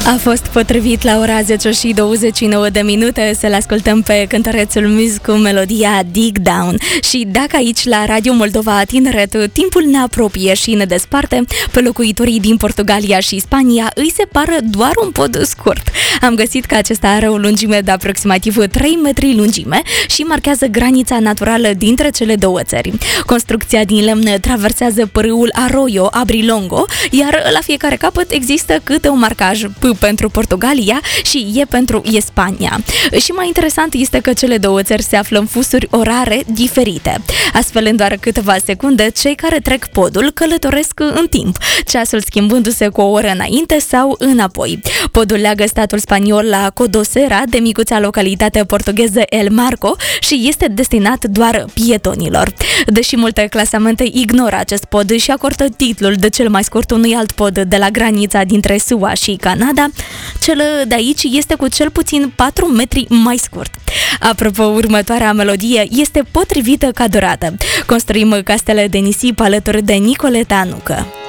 A fost potrivit la ora 10:29 să-l ascultăm pe cântărețul Miz cu melodia Dig Down. Și dacă aici la Radio Moldova Tineret timpul ne apropie și ne desparte, pe locuitorii din Portugalia și Spania îi separă doar un pod scurt. Am găsit că acesta are o lungime de aproximativ 3 metri lungime și marchează granița naturală dintre cele două țări. Construcția din lemn traversează pârâul Arroyo Abrilongo, iar la fiecare capăt există câte un marcaj, P pentru Portugalia și E pentru Spania. Și mai interesant este că cele două țări se află în fusuri orare diferite. Astfel, în doar câteva secunde, cei care trec podul călătoresc în timp, ceasul schimbându-se cu o oră înainte sau înapoi. Podul leagă statul spaniol la Codosera de micuța localitate portugheză El Marco și este destinat doar pietonilor. Deși multe clasamente ignoră acest pod și acordă titlul de cel mai scurt unui alt pod de la granița dintre SUA și Canada, cel de aici este cu cel puțin 4 metri mai scurt. Apropo, următoarea melodie este potrivită ca durată. Construim castele de nisip alături de Nicoleta Nucă.